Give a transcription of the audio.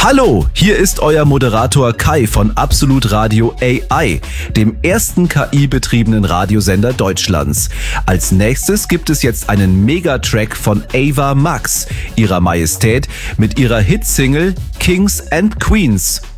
Hallo, hier ist euer Moderator Kai von Absolut Radio AI, dem ersten KI-betriebenen Radiosender Deutschlands. Als nächstes gibt es jetzt einen Megatrack von Ava Max, ihrer Majestät, mit ihrer Hitsingle Kings and Queens.